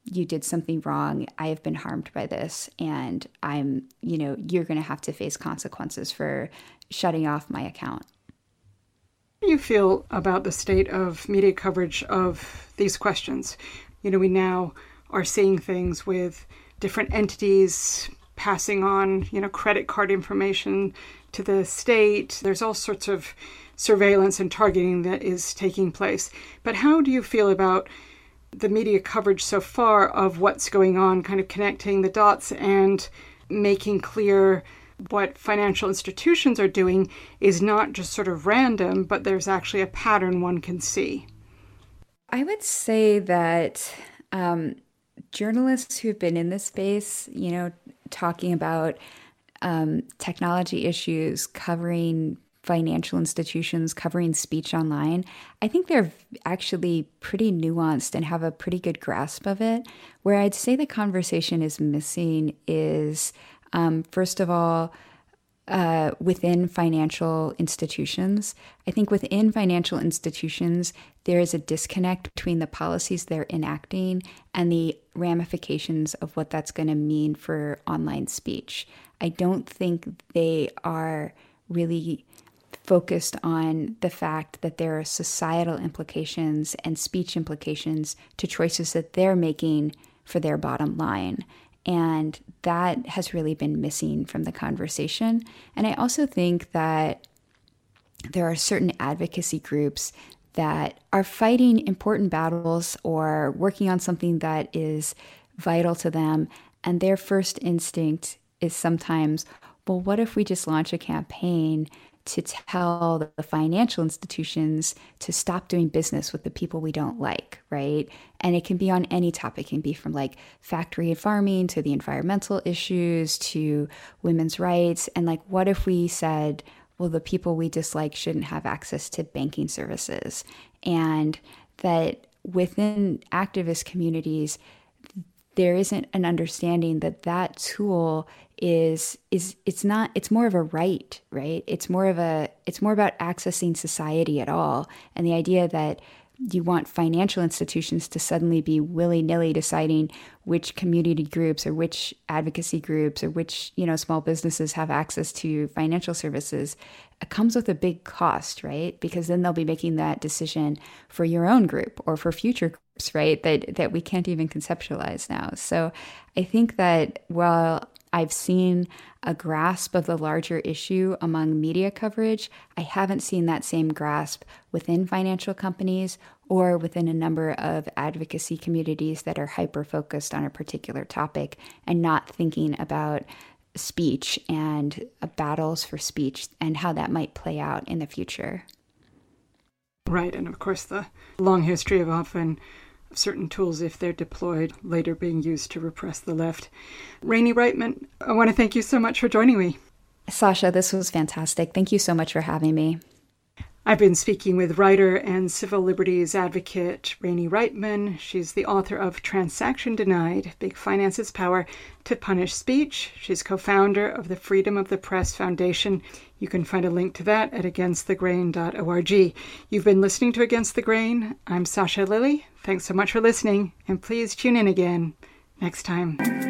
you did something wrong. I have been harmed by this, and you're going to have to face consequences for shutting off my account. How do you feel about the state of media coverage of these questions? We now are seeing things with different entities passing on, credit card information to the state. There's all sorts of surveillance and targeting that is taking place. But how do you feel about the media coverage so far of what's going on, kind of connecting the dots and making clear what financial institutions are doing is not just sort of random, but there's actually a pattern one can see? I would say that journalists who've been in this space, talking about technology issues, covering financial institutions, covering speech online, I think they're actually pretty nuanced and have a pretty good grasp of it. Where I'd say the conversation is missing is, first of all, within financial institutions. I think within financial institutions, there is a disconnect between the policies they're enacting and the ramifications of what that's going to mean for online speech. I don't think they are really focused on the fact that there are societal implications and speech implications to choices that they're making for their bottom line. And that has really been missing from the conversation. And I also think that there are certain advocacy groups that are fighting important battles or working on something that is vital to them. And their first instinct is sometimes, well, what if we just launch a campaign to tell the financial institutions to stop doing business with the people we don't like, right? And it can be on any topic. It can be from like factory and farming to the environmental issues to women's rights. And like, what if we said, well, the people we dislike shouldn't have access to banking services? And that within activist communities, there isn't an understanding that that tool it's more of a right? It's more about accessing society at all. And the idea that you want financial institutions to suddenly be willy-nilly deciding which community groups or which advocacy groups or which, small businesses have access to financial services, it comes with a big cost, right? Because then they'll be making that decision for your own group or for future groups, right? That we can't even conceptualize now. So I think that while I've seen a grasp of the larger issue among media coverage, I haven't seen that same grasp within financial companies or within a number of advocacy communities that are hyper-focused on a particular topic and not thinking about speech and battles for speech and how that might play out in the future. Right, and of course the long history of often certain tools, if they're deployed, later being used to repress the left. Rainey Reitman, I want to thank you so much for joining me. Sasha, this was fantastic. Thank you so much for having me. I've been speaking with writer and civil liberties advocate Rainey Reitman. She's the author of Transaction Denied: Big Finance's Power to Punish Speech. She's co-founder of the Freedom of the Press Foundation. You can find a link to that at againstthegrain.org. You've been listening to Against the Grain. I'm Sasha Lilley. Thanks so much for listening, and please tune in again next time.